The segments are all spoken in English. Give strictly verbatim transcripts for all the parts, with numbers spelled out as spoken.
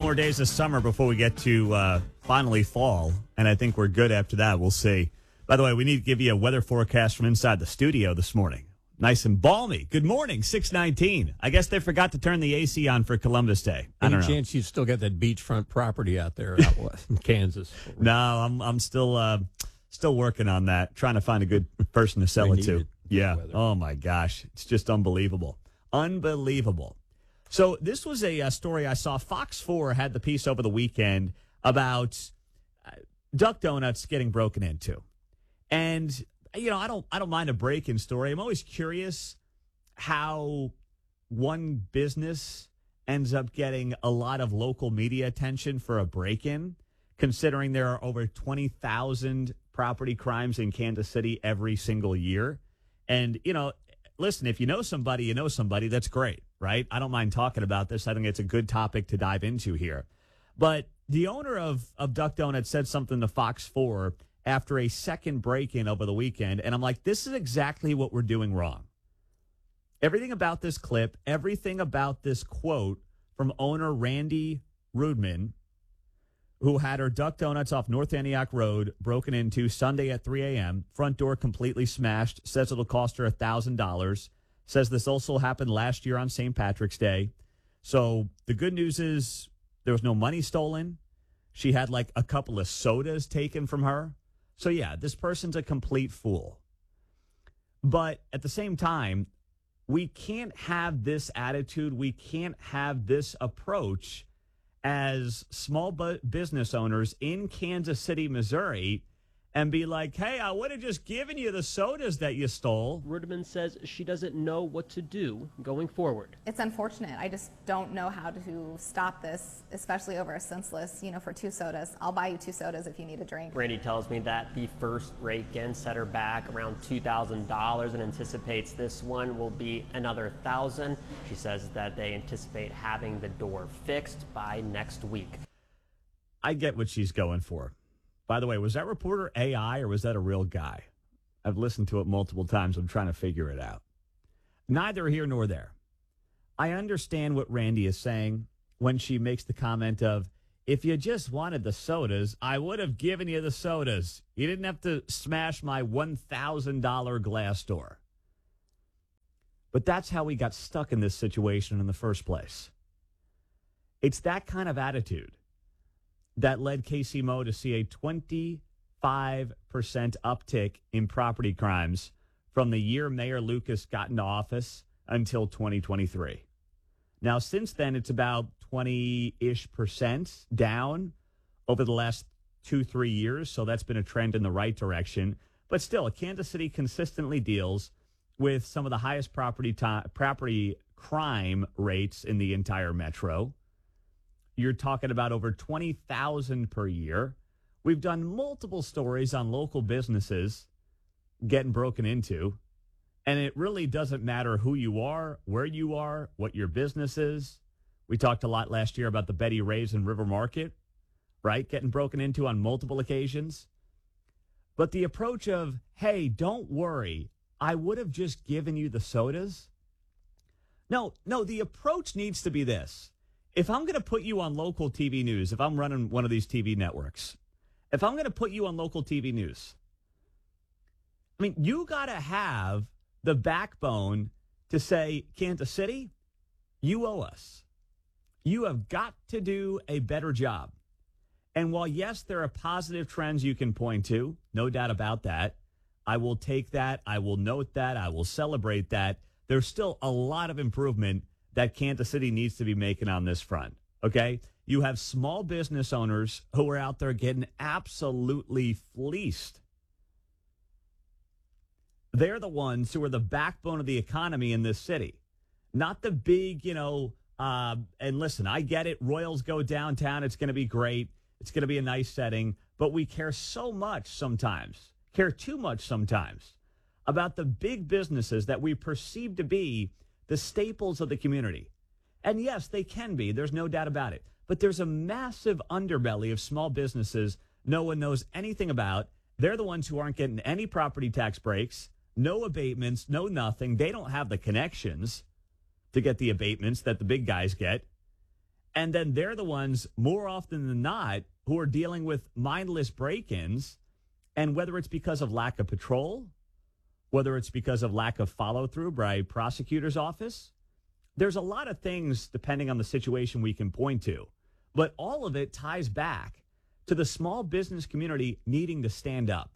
more days of summer before we get to uh, finally fall, and I think we're good after that. We'll see. By the way, we need to give you a weather forecast from inside the studio this morning. Nice and balmy. Good morning, six nineteen. I guess they forgot to turn the A C on for Columbus Day. I Any don't know. chance you still got that beachfront property out there out west in Kansas? No, I'm I'm still uh, still working on that, trying to find a good person to sell We it to. need it. Yeah. Weather. Oh my gosh, it's just unbelievable, unbelievable. So this was a, a story I saw. Fox four had the piece over the weekend about uh, Duck Donuts getting broken into, and you know I don't I don't mind a break-in story. I'm always curious how one business ends up getting a lot of local media attention for a break-in, considering there are over twenty thousand property crimes in Kansas City every single year. And, you know, listen, if you know somebody, you know somebody, that's great, right? I don't mind talking about this. I think it's a good topic to dive into here. But the owner of, of Duck Donuts said something to Fox four after a second break-in over the weekend, and I'm like, this is exactly what we're doing wrong. Everything about this clip, everything about this quote from owner Randy Rudman, who had her Duck Donuts off North Antioch Road broken into Sunday at three a.m., front door completely smashed, says it'll cost her one thousand dollars, says this also happened last year on Saint Patrick's Day. So the good news is there was no money stolen. She had like a couple of sodas taken from her. So, yeah, this person's a complete fool. But at the same time, we can't have this attitude. We can't have this approach as small bu- business owners in Kansas City, Missouri, and be like, hey, I would have just given you the sodas that you stole. Rudman says she doesn't know what to do going forward. It's unfortunate. I just don't know how to stop this, especially over a senseless, you know, for two sodas. I'll buy you two sodas if you need a drink. Randy tells me that the first break-in set her back around two thousand dollars and anticipates this one will be another one thousand dollars. She says that they anticipate having the door fixed by next week. I get what she's going for. By the way, was that reporter A I or was that a real guy? I've listened to it multiple times. I'm trying to figure it out. Neither here nor there. I understand what Randy is saying when she makes the comment of, if you just wanted the sodas, I would have given you the sodas. You didn't have to smash my one thousand dollars glass door. But that's how we got stuck in this situation in the first place. It's that kind of attitude that led K C Mo to see a twenty-five percent uptick in property crimes from the year Mayor Lucas got into office until twenty twenty-three. Now, since then, it's about twenty-ish percent down over the last two, three years. So that's been a trend in the right direction. But still, Kansas City consistently deals with some of the highest property to- property crime rates in the entire metro. You're talking about over twenty thousand per year. We've done multiple stories on local businesses getting broken into, and it really doesn't matter who you are, where you are, what your business is. We talked a lot last year about the Betty Ray's and River Market, right? Getting broken into on multiple occasions. But the approach of, hey, don't worry, I would have just given you the sodas. No, no, the approach needs to be this. If I'm going to put you on local T V news, if I'm running one of these T V networks, if I'm going to put you on local T V news, I mean, you got to have the backbone to say, Kansas City, you owe us. You have got to do a better job. And while, yes, there are positive trends you can point to, no doubt about that, I will take that, I will note that, I will celebrate that. There's still a lot of improvement that Kansas City needs to be making on this front, okay? You have small business owners who are out there getting absolutely fleeced. They're the ones who are the backbone of the economy in this city, not the big, you know, uh, and listen, I get it. Royals go downtown. It's going to be great. It's going to be a nice setting, but we care so much sometimes, care too much sometimes about the big businesses that we perceive to be the staples of the community. And yes, they can be. There's no doubt about it. But there's a massive underbelly of small businesses no one knows anything about. They're the ones who aren't getting any property tax breaks, no abatements, no nothing. They don't have the connections to get the abatements that the big guys get. And then they're the ones, more often than not, who are dealing with mindless break-ins. And whether it's because of lack of patrol, whether it's because of lack of follow-through by a prosecutor's office, there's a lot of things, depending on the situation, we can point to. But all of it ties back to the small business community needing to stand up.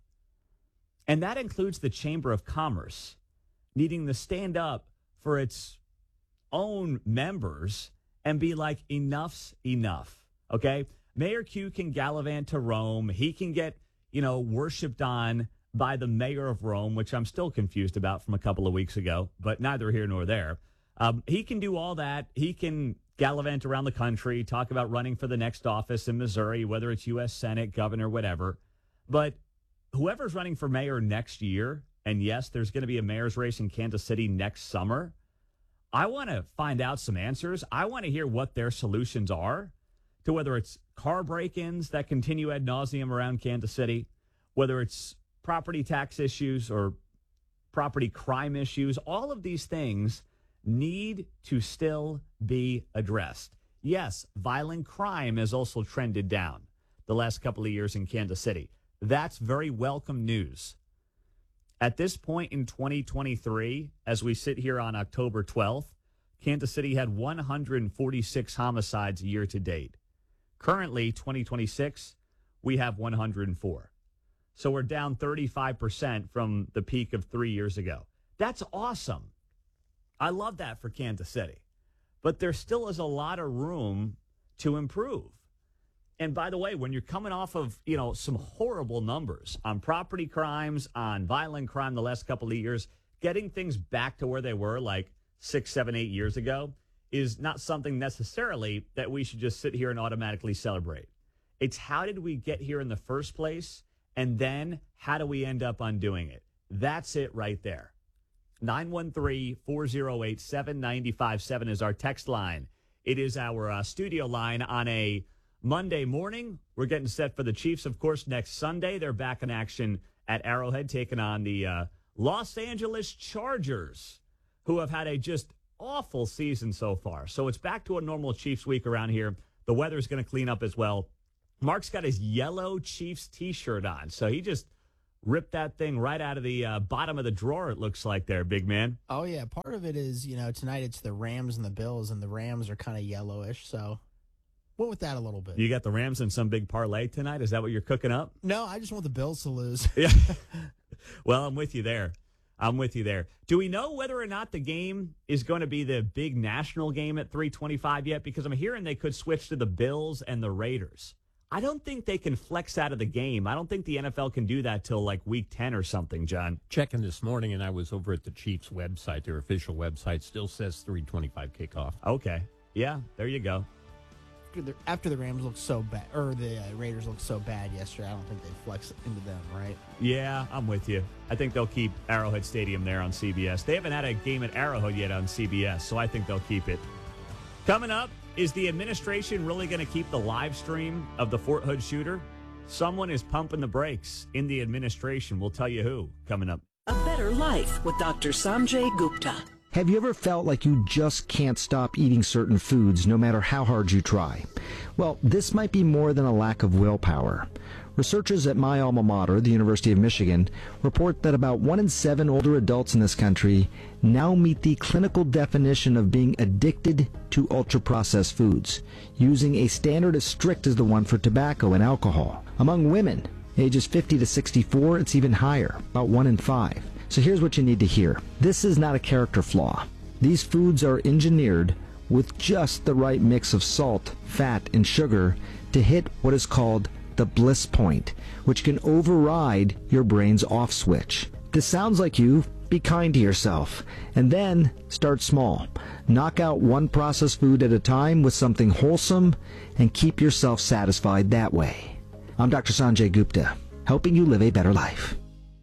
And that includes the Chamber of Commerce needing to stand up for its own members and be like, enough's enough, okay? Mayor Q can gallivant to Rome. He can get, you know, worshipped on by the mayor of Rome, which I'm still confused about from a couple of weeks ago, but neither here nor there. Um, he can do all that. He can gallivant around the country, talk about running for the next office in Missouri, whether it's U S Senate, governor, whatever. But whoever's running for mayor next year, and yes, there's going to be a mayor's race in Kansas City next summer, I want to find out some answers. I want to hear what their solutions are to whether it's car break-ins that continue ad nauseum around Kansas City, whether it's property tax issues or property crime issues. All of these things need to still be addressed. Yes, violent crime has also trended down the last couple of years in Kansas City. That's very welcome news. At this point in twenty twenty-three, as we sit here on October twelfth, Kansas City had one hundred forty-six homicides year to date. Currently, twenty twenty-six, we have one hundred four. So we're down thirty-five percent from the peak of three years ago. That's awesome. I love that for Kansas City. But there still is a lot of room to improve. And by the way, when you're coming off of, you know, some horrible numbers on property crimes, on violent crime the last couple of years, getting things back to where they were like six, seven, eight years ago is not something necessarily that we should just sit here and automatically celebrate. It's how did we get here in the first place, and then how do we end up undoing it? That's it right there. nine one three, four oh eight, seven nine five seven is our text line. It is our uh, studio line on a Monday morning. We're getting set for the Chiefs, of course, next Sunday. They're back in action at Arrowhead, taking on the uh, Los Angeles Chargers, who have had a just awful season so far. So it's back to a normal Chiefs week around here. The weather's going to clean up as well. Mark's got his yellow Chiefs T-shirt on, so he just ripped that thing right out of the uh, bottom of the drawer, it looks like there, big man. Oh, yeah. Part of it is, you know, tonight it's the Rams and the Bills, and the Rams are kind of yellowish, so went with that a little bit. You got the Rams in some big parlay tonight? Is that what you're cooking up? No, I just want the Bills to lose. Yeah. Well, I'm with you there. I'm with you there. Do we know whether or not the game is going to be the big national game at three twenty-five yet? Because I'm hearing they could switch to the Bills and the Raiders. I don't think they can flex out of the game. I don't think the N F L can do that till like week ten or something, John. Checking this morning, and I was over at the Chiefs website. Their official website still says three twenty-five kickoff. Okay. Yeah, there you go. After the Rams looked so bad, or the uh, Raiders looked so bad yesterday, I don't think they'd flex into them, right? Yeah, I'm with you. I think they'll keep Arrowhead Stadium there on C B S. They haven't had a game at Arrowhead yet on C B S, so I think they'll keep it. Coming up, is the administration really going to keep the live stream of the Fort Hood shooter? Someone is pumping the brakes in the administration. We'll tell you who coming up. A Better Life with Doctor Sanjay Gupta. Have you ever felt like you just can't stop eating certain foods no matter how hard you try? Well, this might be more than a lack of willpower. Researchers at my alma mater, the University of Michigan, report that about one in seven older adults in this country now meet the clinical definition of being addicted to ultra-processed foods, using a standard as strict as the one for tobacco and alcohol. Among women, ages fifty to sixty-four, it's even higher, about one in five. So here's what you need to hear. This is not a character flaw. These foods are engineered with just the right mix of salt, fat, and sugar to hit what is called the bliss point, which can override your brain's off switch. This sounds like you. Be kind to yourself. And then start small. Knock out one processed food at a time with something wholesome and keep yourself satisfied that way. I'm Doctor Sanjay Gupta, helping you live a better life.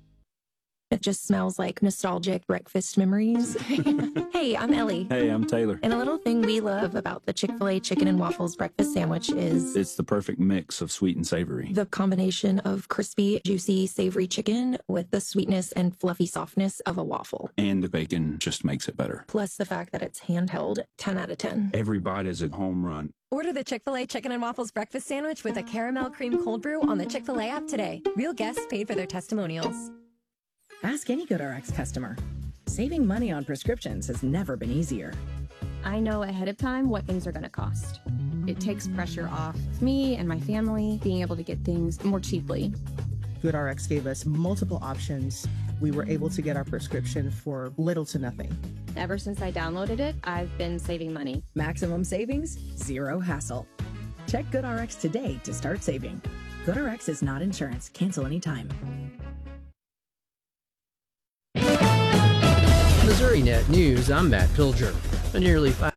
It just smells like nostalgic breakfast memories. Hey, I'm Ellie. Hey, I'm Taylor. And a little thing we love about the Chick-fil-A chicken and waffles breakfast sandwich is it's the perfect mix of sweet and savory. The combination of crispy, juicy, savory chicken with the sweetness and fluffy softness of a waffle. And the bacon just makes it better. Plus the fact that it's handheld, ten out of ten. Every bite is a home run. Or Order the Chick-fil-A Chicken and Waffles Breakfast Sandwich with a caramel cream cold brew on the Chick-fil-A app today. Real guests paid for their testimonials. Ask any GoodRx customer. Saving money on prescriptions has never been easier. I know ahead of time what things are going to cost. It takes pressure off me and my family being able to get things more cheaply. GoodRx gave us multiple options. We were able to get our prescription for little to nothing. Ever since I downloaded it, I've been saving money. Maximum savings, zero hassle. Check GoodRx today to start saving. GoodRx is not insurance. Cancel anytime. MissouriNet News, I'm Matt Pilger. A nearly five